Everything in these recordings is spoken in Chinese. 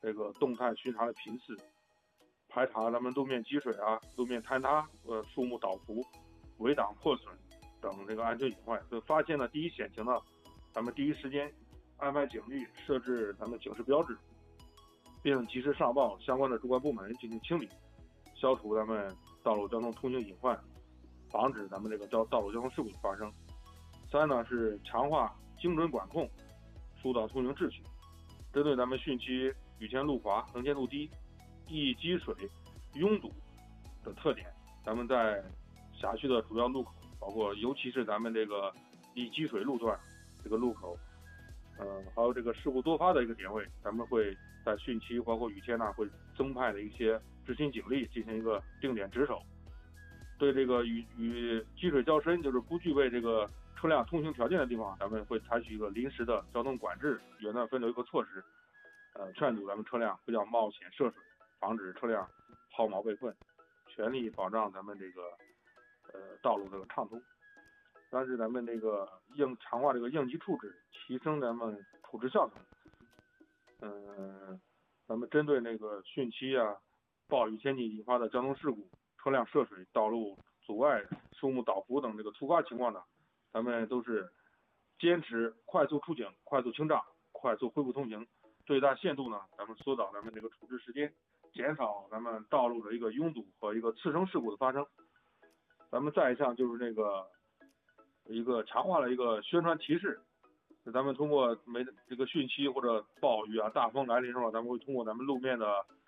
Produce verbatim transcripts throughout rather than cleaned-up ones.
这个动态巡查的频次，排查咱们路面积水啊、路面坍塌、呃树木倒伏、围挡破损等这个安全隐患。所以发现了第一险情呢，咱们第一时间安排警力设置咱们警示标志，并及时上报相关的主管部门进行清理，消除咱们道路交通通行隐患，防止咱们这个道道路交通事故的发生。三呢是强化精准管控，疏导通行秩序。针对咱们汛期雨天路滑、能见度低、易积水、拥堵的特点，咱们在辖区的主要路口，包括尤其是咱们这个易积水路段这个路口，呃，还有这个事故多发的一个点位，咱们会在汛期包括雨天呢，会增派的一些执勤警力进行一个定点值守。对这个与与积水较深，就是不具备这个车辆通行条件的地方，咱们会采取一个临时的交通管制、远段分流一个措施，呃，劝阻咱们车辆不要冒险涉水，防止车辆抛锚被困，全力保障咱们这个呃道路这个畅通。但是咱们这个应强化这个应急处置，提升咱们处置效能。嗯、呃，咱们针对那个汛期啊、暴雨天气引发的交通事故、车辆涉水、道路阻碍、树木倒伏等这个突发情况呢，咱们都是坚持快速出警、快速清障、快速恢复通行，最大限度呢，咱们缩短咱们这个处置时间，减少咱们道路的一个拥堵和一个次生事故的发生。咱们再一项就是这个一个强化了一个宣传提示，咱们通过每这个汛期或者暴雨啊、大风来临的时候，咱们会通过咱们路面的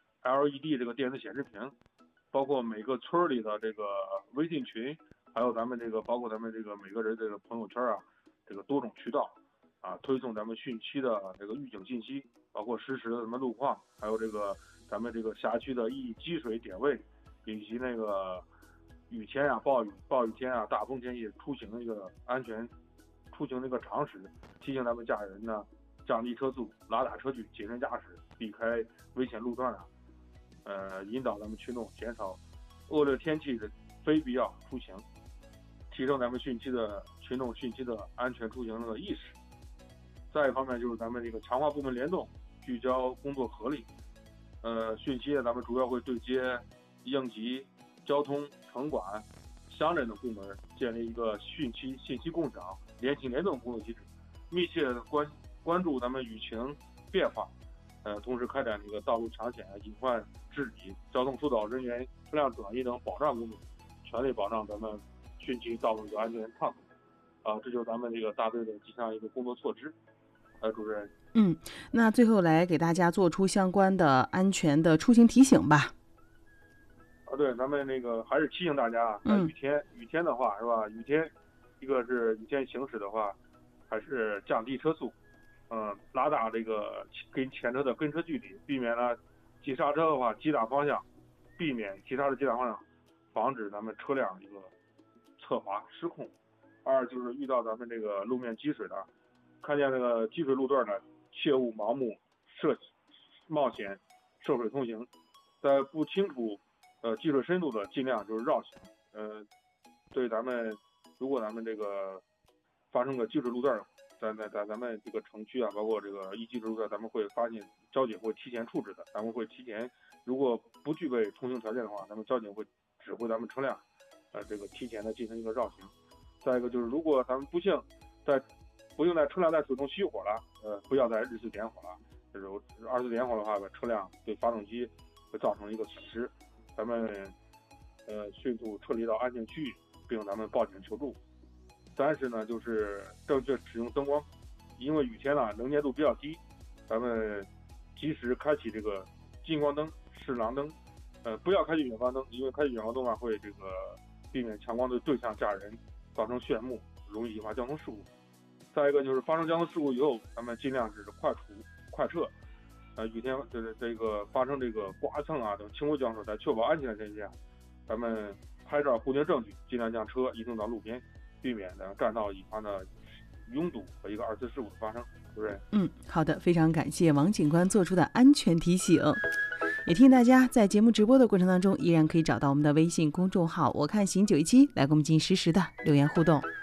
L E D 这个电子显示屏，包括每个村里的这个微信群，还有咱们这个包括咱们这个每个人这个朋友圈啊，这个多种渠道啊，推送咱们汛期的这个预警信息，包括实时的什么路况，还有这个咱们这个辖区的易积水点位，以及那个雨天啊、暴雨暴雨天啊、大风天气出行的一个安全出行的一个常识，提醒咱们驾驶人呢降低车速、拉大车距、谨慎驾驶，避开危险路段啊，呃，引导咱们群众减少恶劣天气的非必要出行，提升咱们汛期的群众汛期的安全出行的意识。再一方面就是咱们这个强化部门联动，聚焦工作合力。呃，汛期咱们主要会对接应急、交通、城管、乡镇等部门，建立一个汛期信息共享、联勤联动工作机制，密切关关注咱们雨情变化，呃，同时开展这个道路抢险、隐患治理、交通疏导人员车辆转移等保障工作，全力保障咱们汛期道路的安全畅通。啊，这就是咱们这个大队的几项一个工作措施。呃，主任。 嗯，那最后来给大家做出相关的安全的出行提醒吧。 啊，对，咱们那个还是提醒大家，嗯，雨天雨天的话是吧？雨天，一个是雨天行驶的话，还是降低车速，嗯、呃，拉大这个跟前车的跟车距离，避免了急刹车的话急打方向，避免急刹的急打方向，防止咱们车辆一个侧滑失控。二就是遇到咱们这个路面积水的，看见这个积水路段呢，切勿盲目涉冒险涉水通行，在不清楚呃积水深度的尽量就是绕行。呃，对咱们如果咱们这个发生个积水路段，在在在咱们这个城区啊，包括这个易积水路段，咱们会发现交警会提前处置的，咱们会提前，如果不具备通行条件的话，咱们交警会指挥咱们车辆呃这个提前的进行一个绕行。再一个就是，如果咱们不幸在不幸在车辆在水中熄火了，呃，不要再日次点火了。就是二次点火的话，把车辆对发动机会造成一个损失，咱们呃迅速撤离到安全区域，并咱们报警求助。三是呢，就是正确使用灯光，因为雨天呢能见度比较低，咱们及时开启这个近光灯、视廊灯，呃，不要开启远光灯，因为开启远光灯啊会这个避免强光对对向驾人造成眩目，容易引发交通事故。再一个就是发生交通事故以后，咱们尽量是快处快撤。呃，雨天就是这个发生这个刮蹭啊等轻微交通，在确保安全的前提下，咱们拍照固定证据，尽量将车移动到路边，避免呢占道引发的拥堵和一个二次事故的发生。主任。 嗯，好的，非常感谢王警官做出的安全提醒。也提醒大家，在节目直播的过程当中，依然可以找到我们的微信公众号“我看行九一七”来跟我们进行实时的留言互动。